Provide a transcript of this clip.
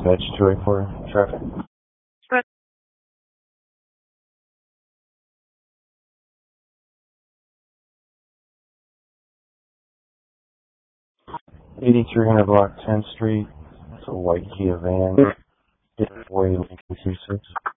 dispatch 284 traffic. 8300 block 10th Street. It's a white Kia van. Way 26.